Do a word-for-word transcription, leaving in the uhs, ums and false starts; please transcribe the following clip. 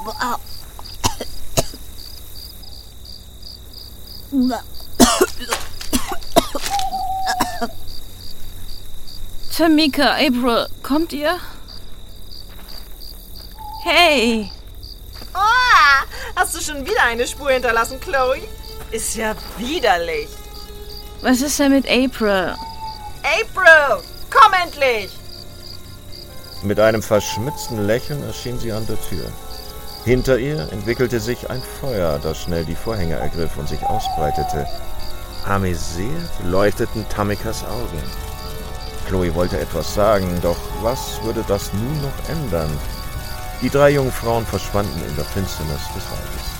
Tamika, April, kommt ihr? Hey! Oh, hast du schon wieder eine Spur hinterlassen, Chloe? Ist ja widerlich. Was ist denn mit April? April, komm endlich! Mit einem verschmitzten Lächeln erschien sie an der Tür. Hinter ihr entwickelte sich ein Feuer, das schnell die Vorhänge ergriff und sich ausbreitete. Amüsiert leuchteten Tamikas Augen. Chloe wollte etwas sagen, doch was würde das nun noch ändern? Die drei jungen Frauen verschwanden in der Finsternis des Waldes.